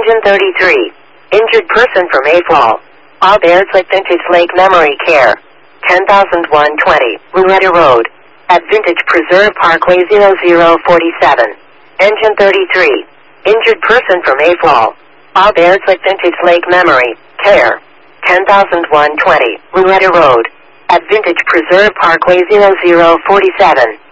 Engine 33. Injured person from AFOL. All Bears Lake Vintage Lake Memory Care. 10,120, Louetta Road. At Vintage Preserve Parkway 0047. Engine 33. Injured person from AFOL. All Bears Lake Vintage Lake Memory Care. 10,120, Louetta Road. At Vintage Preserve Parkway 0047.